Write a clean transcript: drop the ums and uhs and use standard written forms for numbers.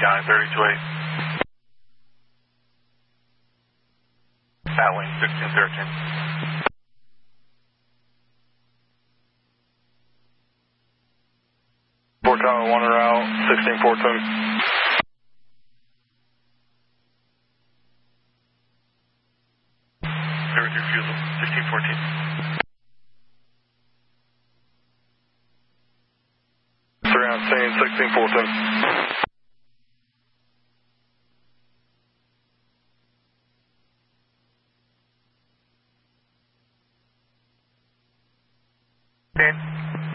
County 32-8. Batwing 1613. Fort Tower 1 route 1614. Clear with your refusal 1614. Surround scene 1614. Okay.